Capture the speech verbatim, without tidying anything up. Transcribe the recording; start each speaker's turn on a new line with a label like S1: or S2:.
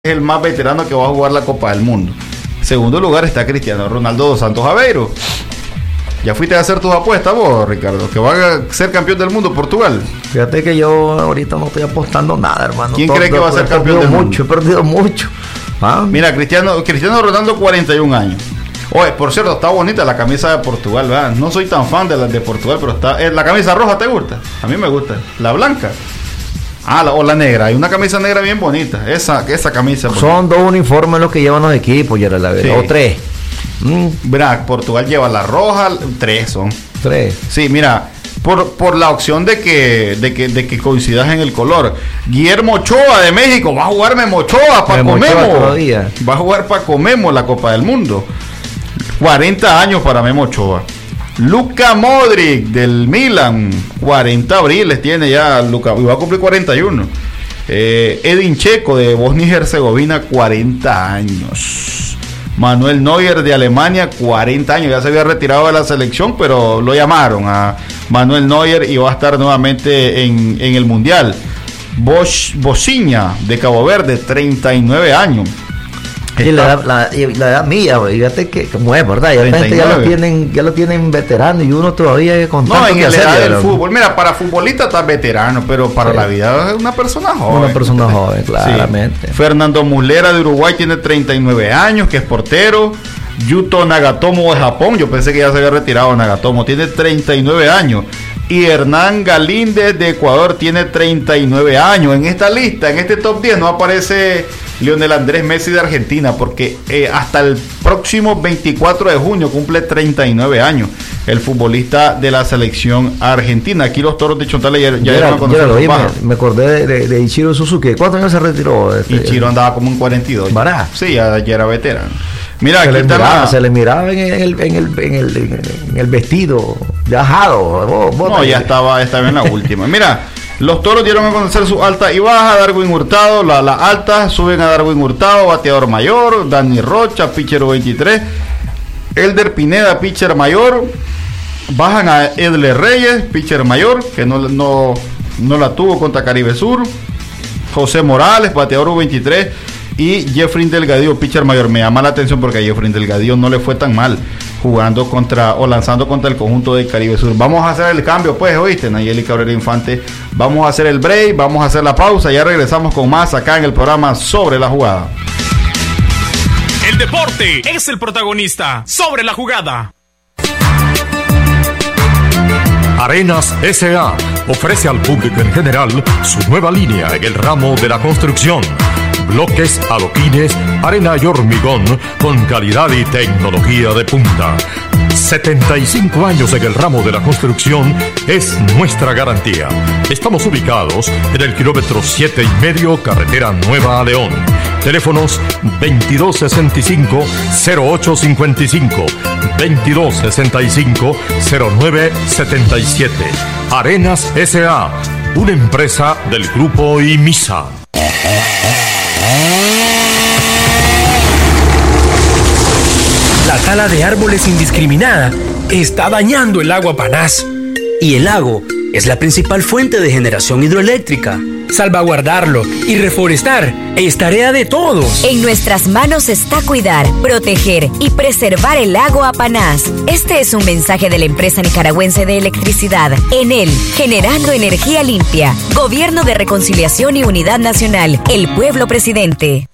S1: es el más veterano que va a jugar la Copa del Mundo. En segundo lugar está Cristiano Ronaldo dos Santos Aveiro. ¿Ya fuiste a hacer tus apuestas vos, Ricardo? Que va a ser campeón del mundo Portugal.
S2: Fíjate que yo ahorita no estoy apostando nada, hermano.
S1: ¿Quién
S2: Todo,
S1: cree que va a ser campeón del mundo?
S2: Mucho, he perdido mucho. ¿Ah?
S1: Mira, Cristiano, Cristiano Ronaldo, cuarenta y un años. Oye, por cierto, está bonita la camisa de Portugal, ¿verdad? No soy tan fan de la de Portugal, pero está... ¿La camisa roja te gusta? A mí me gusta. ¿La blanca? Ah, la, o la negra. Hay una camisa negra bien bonita. Esa, esa camisa.
S2: Son dos uniformes los que llevan los equipos, ya la verdad. Sí. O tres.
S1: Mm. Mira, Portugal lleva la roja, tres son.
S2: Tres.
S1: Sí, mira, por, por la opción de que, de que, de que coincidas en el color. Guillermo Ochoa de México, va a jugar Memo Ochoa, Paco Memo. Va a jugar Paco Memo la Copa del Mundo. cuarenta años para Memo Ochoa. Luka Modric del Milan, cuarenta abriles tiene ya Luka, y va a cumplir cuarenta y uno. Eh, Edin Dzeko de Bosnia y Herzegovina, cuarenta años. Manuel Neuer de Alemania, cuarenta años. Ya se había retirado de la selección, pero lo llamaron a Manuel Neuer y va a estar nuevamente en, en el Mundial. Bosch, Bociña de Cabo Verde, treinta y nueve años.
S2: Y la, la, la edad mía, fíjate que como es, ¿verdad? Ya, gente ya lo tienen, ya lo tienen veterano y uno todavía con
S1: no, en la edad del fútbol. Mira, para futbolista está veterano, pero para sí. la vida es una persona joven.
S2: Una persona joven, claramente.
S1: Sí. Fernando Muslera de Uruguay tiene treinta y nueve años, que es portero. Yuto Nagatomo de Japón, yo pensé que ya se había retirado Nagatomo, tiene treinta y nueve años. Y Hernán Galíndez de Ecuador tiene treinta y nueve años. En esta lista, en este top diez, no aparece Lionel Andrés Messi de Argentina, porque eh, hasta el próximo veinticuatro de junio cumple treinta y nueve años el futbolista de la selección argentina. Aquí los Toros de Chontala ya, ya eran conocidos.
S2: Me, me acordé de, de, de Ichiro Suzuki. ¿Cuántos años se retiró? Este,
S1: Ichiro andaba como en cuarenta y dos.
S2: ¿Vará?
S1: Sí, ya, ya era veterano. Mira,
S2: se,
S1: aquí
S2: le
S1: está
S2: miraba,
S1: la...
S2: se le miraba en el, en el, en el, en el vestido viajado. Vos, vos
S1: no, ya estaba, estaba en la última. Mira, los Toros dieron a conocer su alta y baja. Darwin Hurtado, la, la alta, suben a Darwin Hurtado, bateador mayor. Dani Rocha, pitcher veintitrés. Elder Pineda, pitcher mayor. Bajan a Edler Reyes, pitcher mayor, que no, no, no la tuvo contra Caribe Sur. José Morales, bateador veintitrés. Y Jeffrey Delgadillo, pitcher mayor. Me llama la atención porque a Jeffrey Delgadillo no le fue tan mal jugando contra o lanzando contra el conjunto de Caribe Sur. Vamos a hacer el cambio, pues, oíste, Nayeli Cabrera Infante. Vamos a hacer el break, vamos a hacer la pausa. Ya regresamos con más acá en el programa Sobre la Jugada.
S3: El deporte es el protagonista. Sobre la Jugada.
S4: Arenas S A ofrece al público en general su nueva línea en el ramo de la construcción. Bloques, adoquines, arena y hormigón con calidad y tecnología de punta. setenta y cinco años en el ramo de la construcción es nuestra garantía. Estamos ubicados en el kilómetro siete y medio, carretera Nueva a León. Teléfonos veintidós sesenta y cinco, cero ocho cincuenta y cinco, veintidós sesenta y cinco, cero nueve setenta y siete. Arenas S A, una empresa del grupo IMISA.
S5: La tala de árboles indiscriminada está dañando el agua Panás.
S6: Y el lago es la principal fuente de generación hidroeléctrica.
S5: Salvaguardarlo y reforestar es tarea de todos.
S7: En nuestras manos está cuidar, proteger y preservar el lago Apanás. Este es un mensaje de la empresa nicaragüense de electricidad, Enel, generando energía limpia. Gobierno de Reconciliación y Unidad Nacional, el pueblo presidente.